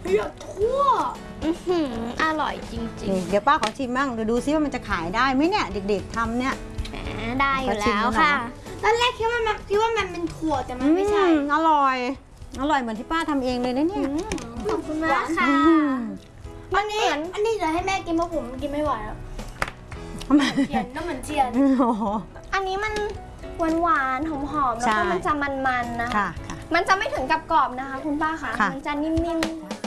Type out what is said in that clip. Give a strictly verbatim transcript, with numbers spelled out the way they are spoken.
เปียกทั่วอร่อยจริงๆเดี๋ยวป้าขอชิมบ้างดูดูซิว่ามันจะขายได้ไหมเนี่ยเด็กๆทำเนี่ยได้อยู่แล้วค่ะตอนแรกคิดว่ามันคิดว่ามันเป็นถั่วแต่มันไม่ใช่อร่อยอร่อยเหมือนที่ป้าทำเองเลยนะเนี่ยขอบคุณมากค่ะอันนี้อันนี้จะให้แม่กินเพราะผมกินไม่ไหวแล้วเจียนน้ำเหมือนเจียนอันนี้มันหวานๆหอมๆแล้วก็มันจะมันๆนะคะมันจะไม่ถึงกับกรอบนะคะคุณป้าค่ะมันจะนิ่มๆ